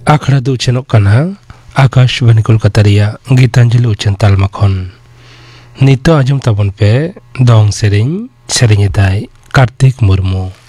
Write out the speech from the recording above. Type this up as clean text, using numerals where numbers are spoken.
आखड़ा दो उछनों कना आकाशवाणी कोलकाता रिया गीतांजलि उछन तालमा खन नितो आजम ताबन पे दोंग सेरिंग सेरिंग ताई कार्तिक मुर्मू।